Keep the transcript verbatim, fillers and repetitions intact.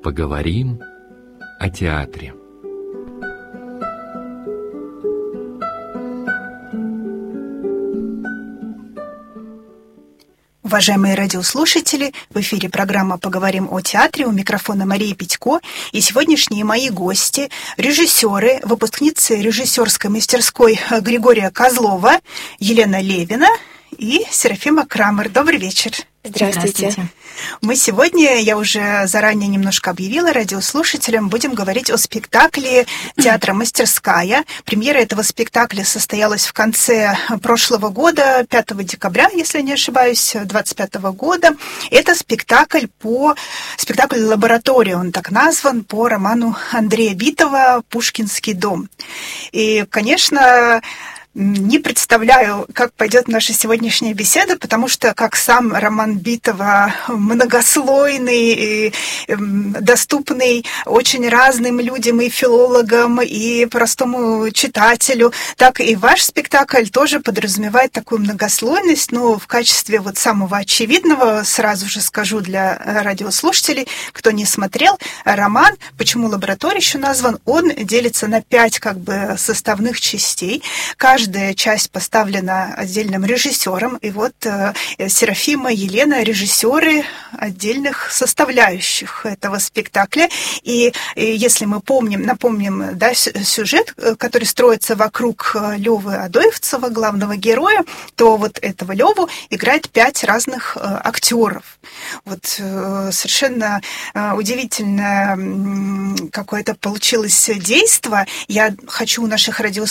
Поговорим о театре. Уважаемые радиослушатели, в эфире программа «Поговорим о театре», у микрофона Мария Петько, и сегодняшние мои гости – режиссеры, выпускницы режиссерской мастерской Григория Козлова, Елена Левина и Серафима Крамер. Добрый вечер. Здравствуйте. Здравствуйте. Мы сегодня, я уже заранее немножко объявила радиослушателям, будем говорить о спектакле театра «Мастерская». Премьера этого спектакля состоялась в конце прошлого года, пятого декабря, если не ошибаюсь, двадцать пятого года. Это спектакль по... спектакль «Лаборатория», он так назван, по роману Андрея Битова «Пушкинский дом». И, конечно... Не представляю, как пойдет наша сегодняшняя беседа, потому что, как сам роман Битова многослойный, и доступный очень разным людям, и филологам, и простому читателю, так и ваш спектакль тоже подразумевает такую многослойность, но в качестве вот самого очевидного, сразу же скажу для радиослушателей, кто не смотрел, роман, почему «Лаборатория» еще назван, он делится на пять как бы составных частей. Каждый Каждая часть поставлена отдельным режиссером, и вот э, Серафима, Елена – режиссеры отдельных составляющих этого спектакля. И, и если мы помним, напомним, да, сюжет, который строится вокруг Лёвы Адоевцева, главного героя, то вот этого Лёву играет пять разных э, актеров. Вот э, совершенно э, удивительное э, какое-то получилось действо. Я хочу у наших радиослушателей